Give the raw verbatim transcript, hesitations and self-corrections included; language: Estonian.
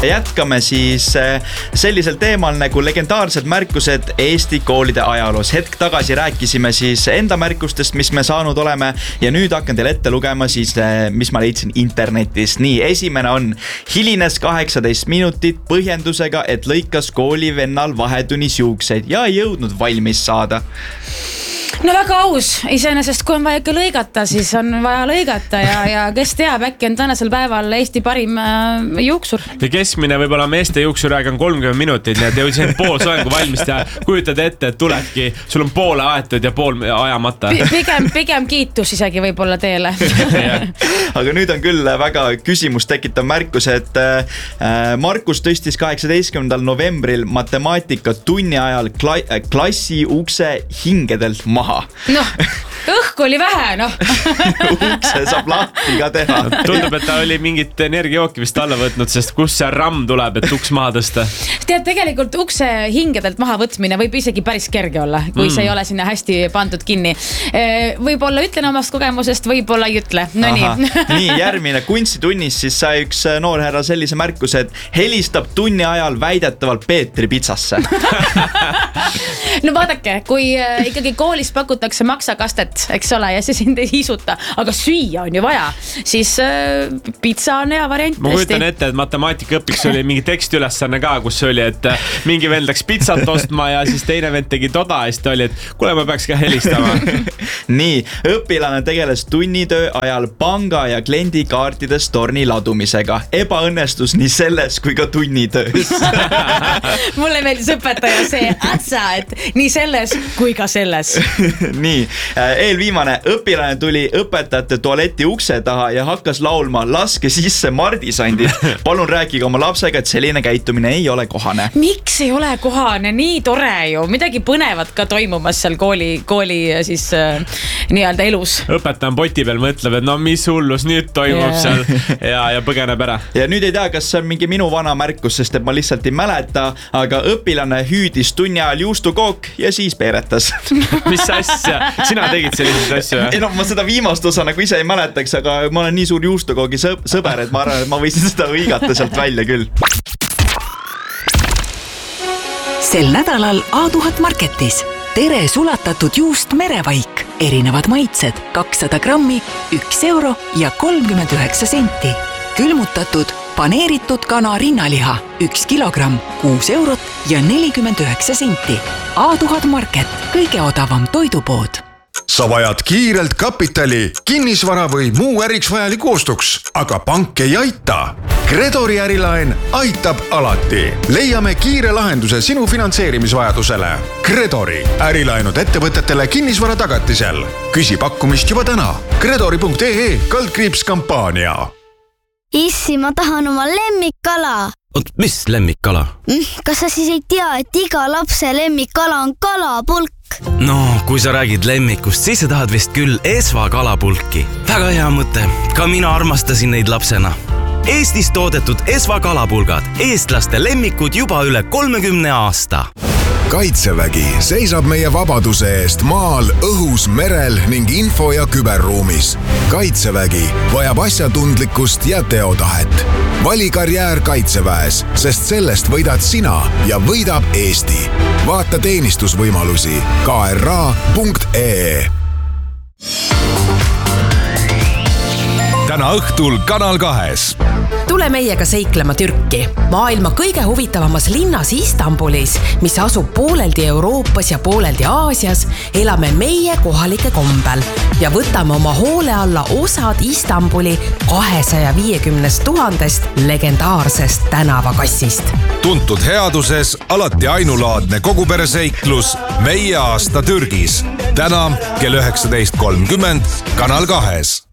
Jätkame siis sellisel teemal nagu legendaarsed märkused Eesti koolide ajaloos. Hetk tagasi rääkisime siis enda märkustest, mis me saanud oleme ja nüüd hakkan teile ette lugema siis, mis ma leidsin internetis. Nii, esimene on hilines kaheksateist minutit põhjendusega, et lõikas koolivennal vahetunnis juukseid ja ei jõudnud valmis saada. No väga aus, iseenesest kui on vaja ikka lõigata, siis on vaja lõigata ja, ja kes teab, äkki on tänasel päeval Eesti parim äh, juuksur. Ja keskmine võib-olla meeste juuksuraeg on kolmkümmend minutit, nii et jõudsin pool soengu valmis teha. Kujutad ette, et tulebki, sul on poole aetud ja pool ajamata. P- pigem, pigem kiitus isegi võib-olla teele. Aga nüüd on küll väga küsimust tekitav märkus, et äh, Markus tõstis kaheksateistkümnendal novembril matemaatika tunni ajal kla- klassi ukse hingedelt maha. Noh, õhku oli vähe, noh. Ukse saab lahti ka teha. Tundub, et ta oli mingit energiajooki vist alla võtnud, sest kus see ramm tuleb, et uks maha tõsta? Tead, tegelikult ukse hingedelt maha võtmine võib isegi päris kerge olla, kui mm. see ei ole sinna hästi pandud kinni. Võib-olla ütlen omast kogemusest, võib-olla ei ütle. No nii. Nii, järgmine kunstitunnis siis sai üks noor härra sellise märkuse, et helistab tunni ajal väidetavalt Peetri pitsasse. No vaadake, kui ikkagi koolis pakutakse maksakastet, eks ole, ja see sind ei isuta, aga süüa on ju vaja, siis äh, pizza on hea variant. Ma kujutan ette, et matemaatikaõpiks oli mingi tekstiülesanne ka, kus oli, et mingi vend läks pizzat ostma ja siis teine vend tegi toda ja siis ta oli, et kuule, ma peaks ka helistama. Nii, õpilane tegeles tunnitöö ajal panga ja kliendikaartides torni ladumisega. Ebaõnnestus nii selles kui ka tunnitöös. Mulle meeldis õpetaja see atsa, et nii selles kui ka selles. Nii, eelviimane õpilane tuli õpetajate tualeti ukse taha ja hakkas laulma laske sisse mardisandid. Palun rääkige oma lapsega, et selline käitumine ei ole kohane. Miks ei ole kohane? Nii tore ju. Midagi põnevat ka toimumas seal kooli, kooli siis äh, nii-öelda elus. Õpetaja poti peal mõtleb, et no mis hullus nüüd toimub yeah. seal ja, ja põgeneb ära. Ja nüüd ei tea, kas see on mingi minu vana märkus, sest et ma lihtsalt ei mäleta, aga õpilane hüüdis tunni ajal juustukook ja siis peeretas. Mis asja? Sina tegid selliseid asju, jah? Ei no, ma seda viimast osa nagu ise ei mäletaks, aga ma olen nii suur juustukoogi sõber, et ma arvan, et ma võisin seda õigata sealt välja küll. Sel nädalal A tuhat Marketis. Tere sulatatud juust merevaik. Erinevad maitsed, kakssada grammi, üks euro ja kolmkümmend üheksa senti. Külmutatud, paneeritud kana rinnaliha, üks kilogramm, kuus eurot ja nelikümmend üheksa senti. A tuhat Market, kõige odavam toidupood. Sa vajad kiirelt kapitali, kinnisvara või muu äriks vajaliku ostuks, aga pank ei aita. Credori ärilaen aitab alati. Leiame kiire lahenduse sinu finantseerimisvajadusele. Credori ärilaenud ettevõtetele kinnisvara tagatisel. Küsi pakkumist juba täna. Credori punkt ee kaldkriips kampaania. Issi, ma tahan oma lemmikkala. Oot, mis lemmikkala? Kas sa siis ei tea, et iga lapse lemmikkala on kalapulk? No, kui sa räägid lemmikust, siis sa tahad vist küll Esva kalapulki. Väga hea mõte. Ka mina armastasin neid lapsena. Eestis toodetud Esva kalapulgad. Eestlaste lemmikud juba üle kolmekümne aasta. Kaitsevägi seisab meie vabaduse eest maal, õhus, merel ning info- ja küberruumis. Kaitsevägi vajab asjatundlikkust ja teotahet. Vali karjäär Kaitseväes, sest sellest võidad sina ja võidab Eesti. Vaata teenistusvõimalusi k r a punkt ee. Täna õhtul Kanal kahes. Tule meiega seiklema Türki, maailma kõige huvitavamas linnas Istanbulis, mis asub pooleldi Euroopas ja pooleldi Aasias, elame meie kohalike kombel ja võtame oma hoole alla osad Istanbuli kahesaja viiekümnest tuhandest legendaarsest tänavakassist. Tuntud headuses alati ainulaadne kogupereseiklus Meie aasta Türgis. Täna kell üheksateist kolmkümmend Kanal kahes.